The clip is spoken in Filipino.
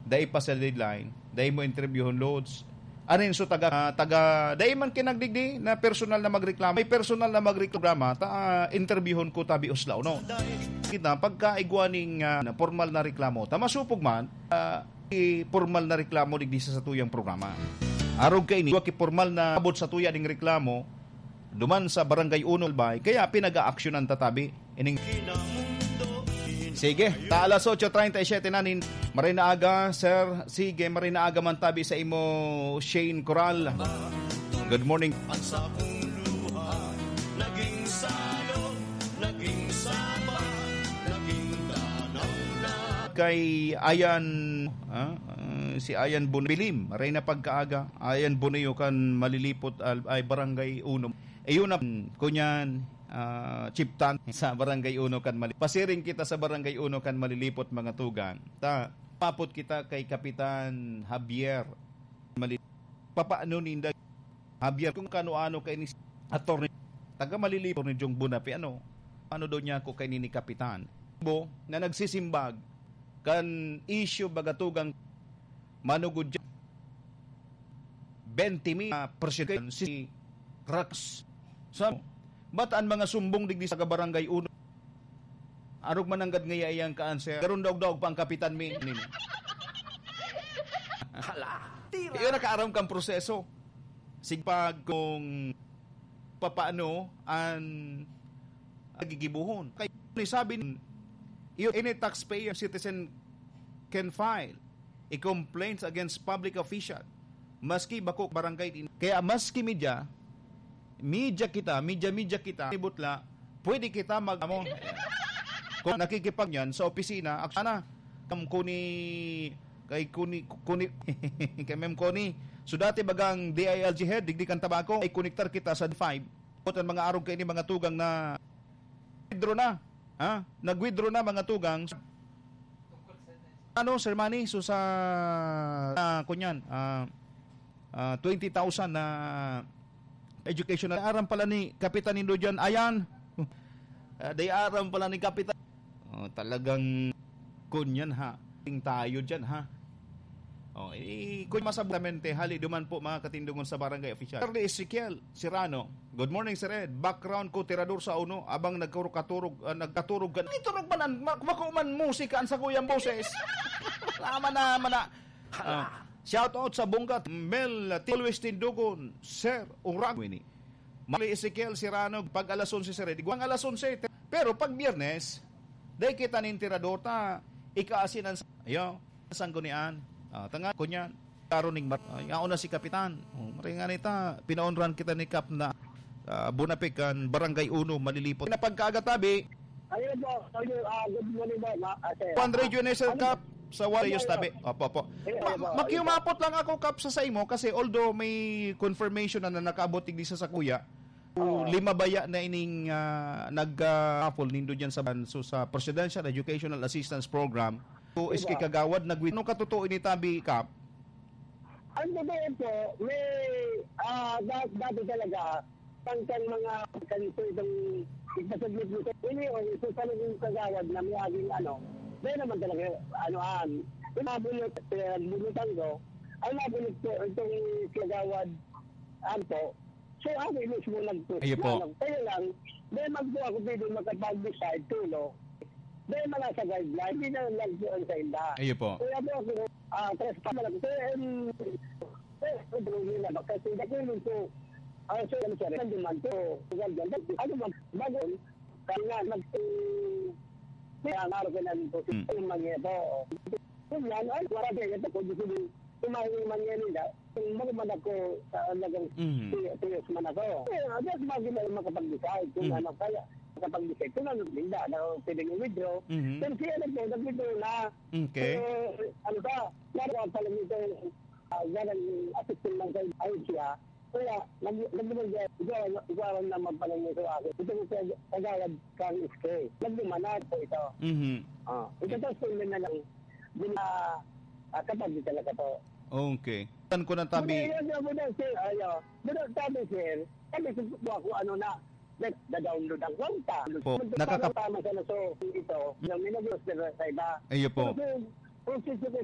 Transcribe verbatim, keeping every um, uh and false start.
Dahil pa sa deadline, dahil mo interviewon loads. Anin so taga uh, taga dahil man kinagdigdi na personal na magreklamo. May personal na magreklamo ta uh, interviewon ko tabi uslaw no. Kita pagka igwaning uh, na formal na reklamo, ta masupog man uh, formal na reklamo digdi sa tuyang programa. Arog kay ni ki formal na abot sa tuya ding reklamo duman sa barangay Unol Bay kaya pinaga-aksyonan tatabi ining. Sige, ta alas eight thirty-seven nanin Marina Aga, sir. Sige, Marina Aga man tabi sa imo Shane Coral. Good morning. Naging salo, naging sama, naging danaw na. Kay Ayan, ah, uh, si Ayan Bunilim, Marina pagkaaga. Ayan Buniyo kan malilipot ay barangay Uno. Ayun na kunyan uh, chiptan sa barangay Uno kan malilipot. Pasiring kita sa barangay Uno kan malilipot mga tugan. Ta papot kita kay Kapitan Javier Malilipot. Papaano ninda Javier kung kano-ano kay ni attorney taga malilipot ni Jong Bunapi ano ano daw niya ko kay ni Kapitan bo na nagsisimbag kan issue bagatugang manugod twenty mil percent si Rax sa bataan mga sumbong digdi sa barangay Uno. Arog mananggad ngaya iyang ka-answer. Karon daw-daw pang kapitan mi. Hala. Iyon nakaaram kang proseso. Sigpag kung papaano ang nagigibuhon. Kaya sabi niyo, any taxpayer citizen can file a complaint against public official maski bako barangay din. Kaya maski media, media kita, media-media kita, ibutla, pwede kita mag-amon. Kung nakikipag yan sa opisina, aksana, kam kuni, kay kuni, kuni, kay mem kuni, so dati bagang D I L G head, digdi kan tabako, ay konektar kita sa D five, at mga arog kayo ni mga tugang na, withdraw na, ha? Nag-withdraw na mga tugang, ano, Sir Manny, so sa, uh, kunyan, uh, uh, twenty thousand na, educational, aram pala ni Kapitan Indo dyan, ayan, uh, day aram pala ni Kapitan, oh, talagang kunyan ha. Ting tayo diyan ha. Oh, eh kun masabutamente hali duman po mga katindungon sa barangay official. Sir Ezekiel Serrano. Good morning Sir Ed. Background ko tirador sa uno abang nagkaturog uh, nagkaturog kan. Ay turog man makuman musika sa kuyang boses. Tama na man na. Uh, shout out sa Bungat Mel Tilwes Tindugon. Sir Uragwini. Mali Ezekiel Serrano pag alas eleven Sir Ed. Guwang alas eleven pero pag Biyernes day kita nin tirador ta ikaasinan sa ayo sanggunian uh, tanga kunyan karoning mat uh, yaon na si Kapitan uh, maringan ita pinaonran kita ni Kap na uh, Bunapikan barangay Uno malilipot na pagkaagatabi ayun po uh, good morning po ate one radio na sa Kap sa Warriors tabi opo opo Ma- makiumapot lang ako Kap sa saimo kasi although may confirmation na, na nakaabot tigdi sa sakuya Uh, lima baya na ining uh, nag-raffle uh, nindo diyan sa so, sa Presidential Educational Assistance Program. So is kay kagawad nagwin no katutuo ni Tabi Kap. Ang totoo po, may uh, dati talaga pangkan mga kanito itong ipasaglit nito. Ini o ito sa naging kagawad na may aging ano. Dahil naman talaga anoan. Pinabulot uh, bulutan ko. Ang nabulot po itong kagawad anto. So ako mismo nagtutulong. Ayo po. Kaya lang, dahil magpo ako dito makapag-decide tulo. Dahil mga sa guideline, hindi na nagtuon sa inda. Ayo po. Kaya po ako, ah, tres pa lang. Kaya, um, eh, tulong nila. Kasi nakulong ko, ah, so, ano siya rin, nandiman to. Ano mag, bago, kaya nga, nag, kaya nga, araw ko na nito, yung mga ito. Kung yan, ay, wala kayo ito, kung gusto din, kumain yung mga nila, kung magaman ako sa alagang tuyos man ako. Kaya, just magiging na makapag-decide kung ano kaya makapag-decide. Kung ano, hindi na ako pwedeng i-withdraw. Pero siya na po, nag-withdraw na. Okay. Ano ba, naroon pala nito, ganang assistant man kayo, ayun siya. Kaya, nag-withdraw siya, ikaw naman pala nito ako. Ito ko siya, kagawad kang iskay. Nag-dumanat po ito. Ito tapos po na lang, din na kapag di talaga po. Okay. Tan ko ng tabi. Muna, muna, sir, ayo. Muna, tabi, sir. Kami susubuha ko ano na, na-download ang kwanta. Po, nakaka- Tama sa naso ito, yung minagos na sa iba. Ayo po. Kung sisi ko